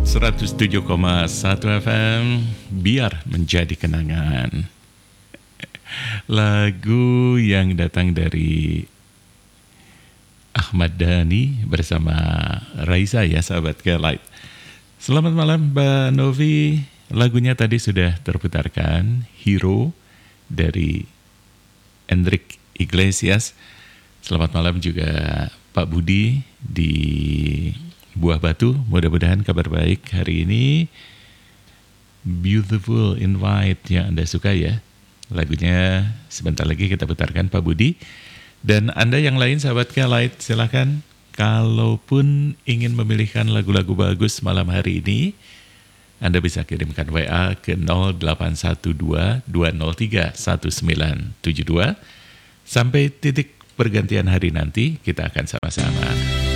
107,1 FM, biar menjadi kenangan. Lagu yang datang dari Ahmad Dhani bersama Raisa ya, sahabat Kelight. Selamat malam Mbak Novi. Lagunya tadi sudah terputarkan, Hero dari Enrique Iglesias. Selamat malam juga Pak Budi di Buah Batu. Mudah-mudahan kabar baik hari ini. Beautiful Invite yang Anda suka ya. Lagunya sebentar lagi kita putarkan Pak Budi. Dan Anda yang lain sahabat Kelight, silakan. Kalaupun ingin memilihkan lagu-lagu bagus malam hari ini, Anda bisa kirimkan WA ke 0812-203-1972. Sampai titik pergantian hari nanti, kita akan sama-sama